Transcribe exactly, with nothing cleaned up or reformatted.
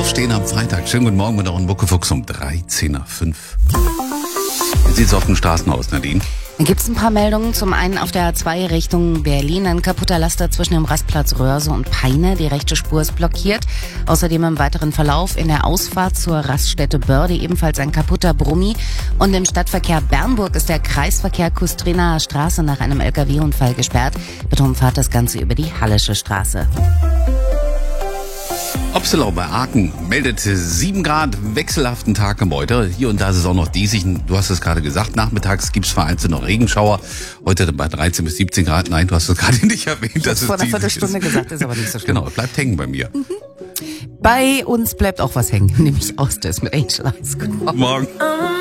Aufstehen am Freitag. Schönen guten Morgen mit euren Muckefuchs um dreizehn nach fünf. Wie sieht's auf den Straßen aus, Nadine? Da gibt's ein paar Meldungen. Zum einen auf der A zwei Richtung Berlin. Ein kaputter Laster zwischen dem Rastplatz Röhrse und Peine. Die rechte Spur ist blockiert. Außerdem im weiteren Verlauf in der Ausfahrt zur Raststätte Börde ebenfalls ein kaputter Brummi. Und im Stadtverkehr Bernburg ist der Kreisverkehr Kustrinaer Straße nach einem L K W-Unfall gesperrt. Bitte umfahrt das Ganze über die Hallische Straße. Opselau bei Aachen meldet sieben Grad, wechselhaften Tag im heute. Hier und da ist es auch noch diesig. Du hast es gerade gesagt, nachmittags gibt es vereinzelt noch Regenschauer. Heute bei dreizehn bis siebzehn Grad. Nein, du hast es gerade nicht erwähnt. Das ist vor einer Viertelstunde gesagt, ist aber nicht so schlimm. Genau, bleibt hängen bei mir. Mhm. Bei uns bleibt auch was hängen, nämlich Austes mit Angel Eyes. Guten Morgen. Morgen.